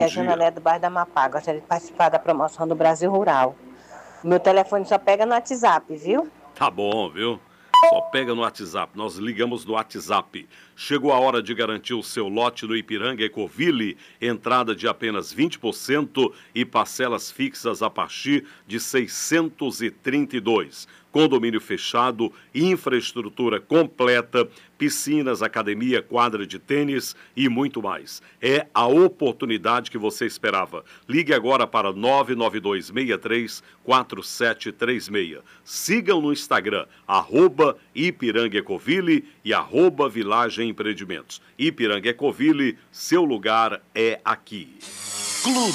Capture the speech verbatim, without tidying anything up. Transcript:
Bom É a dia. Janalé do bairro da Amapá. Gostaria de participar da promoção do Brasil Rural. Meu telefone só pega no WhatsApp, viu? Tá bom, viu? Só pega no WhatsApp. Nós ligamos no WhatsApp. Chegou a hora de garantir o seu lote no Ipiranga Ecoville. Entrada de apenas vinte por cento e parcelas fixas a partir de seiscentos e trinta e dois. Condomínio fechado, infraestrutura completa, piscinas, academia, quadra de tênis e muito mais. É a oportunidade que você esperava. Ligue agora para nove nove dois seis três quatro sete três seis. Sigam no Instagram, arroba Ipiranga Ecoville e arroba Vilagem Empreendimentos. Ipiranga Ecoville, seu lugar é aqui. Clube